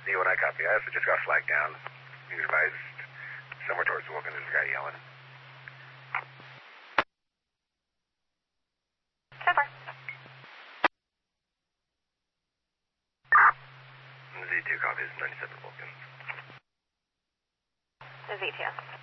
Z1, I copy. I just got flagged down. You advised somewhere towards Wilkins, there's a guy yelling. Super. Z2 copies, 97 Wilkins. Z2.